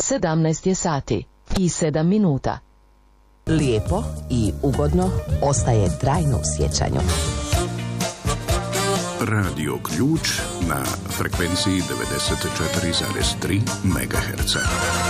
17 je sati i 7 minuta. Lijepo i ugodno ostaje trajno u sjećanju. Radio Ključ na frekvenciji 94,3 MHz.